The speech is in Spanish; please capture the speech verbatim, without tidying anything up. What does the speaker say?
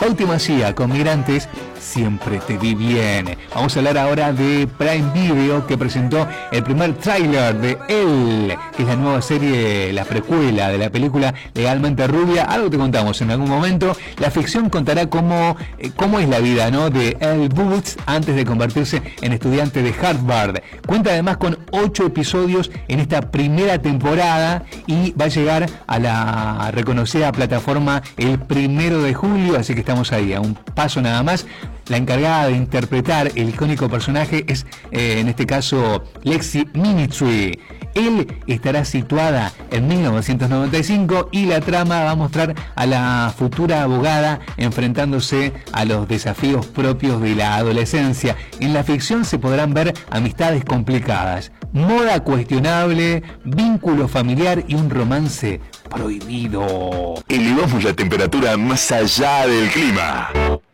Ultimacía con Migrantes, Siempre te vi bien. Vamos a hablar ahora de Prime Video, que presentó el primer tráiler de Elle, que es la nueva serie, la precuela de la película Legalmente Rubia. Algo te contamos en algún momento. La ficción contará cómo, eh, cómo es la vida, ¿no?, de Elle Booth antes de convertirse en estudiante de Harvard. Cuenta además con ocho episodios en esta primera temporada y va a llegar a la reconocida plataforma el primero de julio, así que estamos ahí, a un paso nada más. La encargada de interpretar el icónico personaje es, eh, en este caso, Lexi Minitry. Él estará situada en mil novecientos noventa y cinco y la trama va a mostrar a la futura abogada enfrentándose a los desafíos propios de la adolescencia. En la ficción se podrán ver amistades complicadas, moda cuestionable, vínculo familiar y un romance prohibido. Elevamos la temperatura más allá del clima.